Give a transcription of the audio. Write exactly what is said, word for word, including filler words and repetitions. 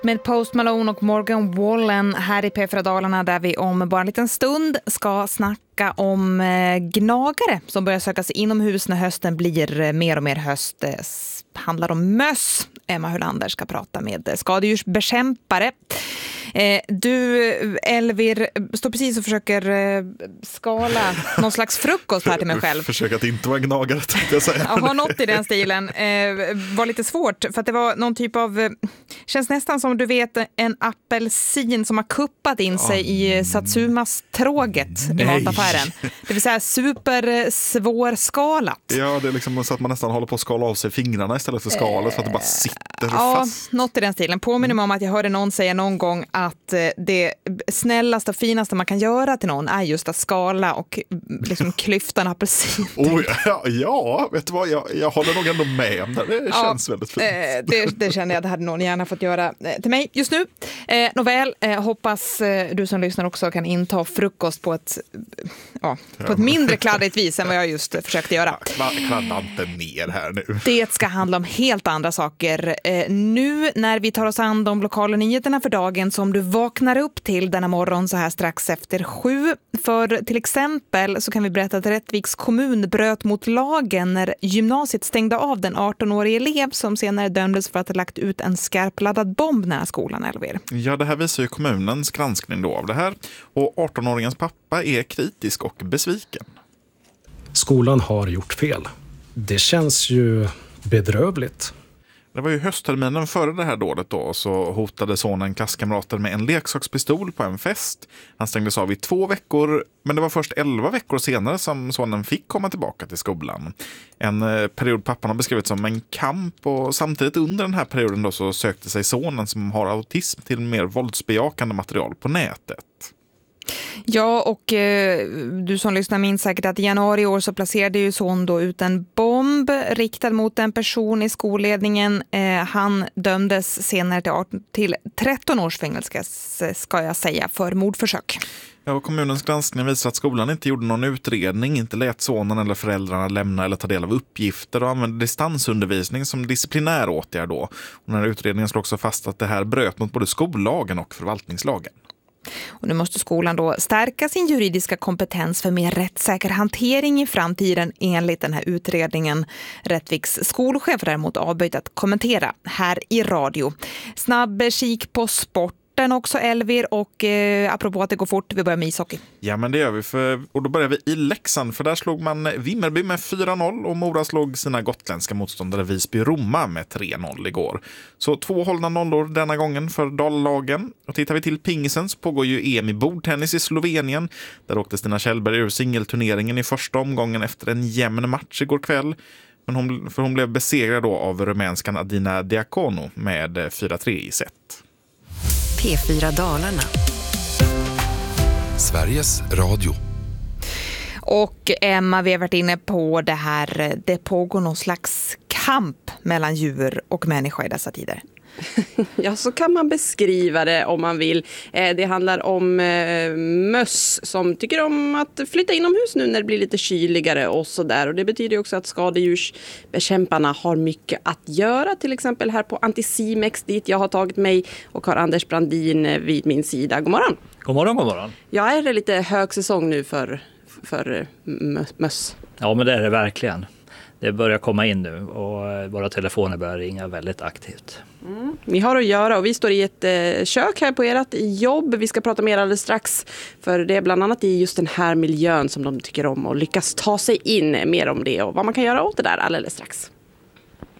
Med Post Malone och Morgan Wallen här i P fyra Dalarna, där vi om bara en liten stund ska snacka om gnagare som börjar söka sig inomhus när hösten blir mer och mer höst. Det handlar om möss. Emma Hylander ska prata med skadedjursbekämpare. Du, Elvir, står precis och försöker skala någon slags frukost här till mig själv. Försöker att inte vara gnagare, tänkte jag säga. Jag har något i den stilen. Var lite svårt, för att det var någon typ av... Känns nästan som, du vet, en apelsin som har kuppat in sig oh. i Satsumas tråget i mataffären. Det vill säga supersvårskalat. Ja, det är liksom så att man nästan håller på att skala av sig fingrarna istället för skalet, för att det bara sitter ja, fast. Något i den stilen. Påminner mig om att jag hörde någon säga någon gång att det snällaste och finaste man kan göra till någon är just att skala och liksom klyfta en apelsin. Oh, ja, ja, vet du vad? Jag, jag håller nog ändå med om det. Det ja, känns väldigt fint. Det, det känner jag att det hade någon gärna fått göra till mig just nu. Eh, nåväl, eh, hoppas eh, du som lyssnar också kan inta frukost på ett, ja, på ett mindre kladdigt vis än vad jag just eh, försökte göra. Ja, kladda inte ner här nu. Det ska handla om helt andra saker. Eh, nu när vi tar oss an de lokala nyheterna för dagen som du vaknar upp till denna morgon så här strax efter sju. För till exempel så kan vi berätta att Rättviks kommun bröt mot lagen när gymnasiet stängde av den arton-årige elev som senare dömdes för att ha lagt ut en skarpladdad bomb nära skolan, Elvir. Ja, det här visar ju kommunens granskning då av det här. Och arton-åringens pappa är kritisk och besviken. Skolan har gjort fel. Det känns ju bedrövligt. Det var ju höstterminen före det här dådet då, så hotade sonen klasskamrater med en leksakspistol på en fest. Han stängdes av i två veckor, men det var först elva veckor senare som sonen fick komma tillbaka till skolan. En eh, period pappan har beskrivit som en kamp, och samtidigt under den här perioden då så sökte sig sonen som har autism till mer våldsbejakande material på nätet. Ja, och eh, du som lyssnar minns säkert att i januari i år så placerade ju son då ut en bomb riktad mot en person i skolledningen. Eh, han dömdes senare till, arton, till tretton års fängelse, ska jag säga, för mordförsök. Ja, och kommunens granskning visar att skolan inte gjorde någon utredning, inte lät sonen eller föräldrarna lämna eller ta del av uppgifter och använde distansundervisning som disciplinär åtgärd då. Och den här utredningen slår också fast att det här bröt mot både skollagen och förvaltningslagen. Och nu måste skolan då stärka sin juridiska kompetens för mer rättssäker hantering i framtiden enligt den här utredningen. Rättviks skolchef däremot avböjt att kommentera här i radio. Snabb kik på sport också, Elvir, och eh, apropå att det går fort, vi börjar med ishockey. Ja, men det gör vi, för, och då börjar vi i Leksand, för där slog man Vimmerby med fyra noll och Mora slog sina gotländska motståndare Visby-Roma med tre noll igår. Så två hållna nollor denna gången för Dalalagen. Och tittar vi till pingisen så pågår ju E M i bordtennis i Slovenien. Där åkte Stina Kjellberg ur singelturneringen i första omgången efter en jämn match igår kväll. Men hon, för hon blev besegrad då av rumänskan Adina Diacono med fyra tre i set. P fyra Dalarna. Sveriges Radio. Och Emma, vi har varit inne på det här. Det pågår någon slags kamp mellan djur och människa i dessa tider. Ja, så kan man beskriva det om man vill. Det handlar om möss som tycker om att flytta inomhus nu när det blir lite kyligare och sådär. Och det betyder också att skadedjursbekämparna har mycket att göra. Till exempel här på Anticimex dit jag har tagit mig och har Anders Brandin vid min sida. God morgon! God morgon, god morgon. Ja, är det lite högsäsong nu för, för möss? Ja, men det är det verkligen. Det börjar komma in nu och våra telefoner börjar ringa väldigt aktivt. Mm. Vi har att göra och vi står i ett eh, kök här på ert jobb. Vi ska prata mer alldeles strax, för det är bland annat i just den här miljön som de tycker om och lyckas ta sig in. Mer om det och vad man kan göra åt det där alldeles strax.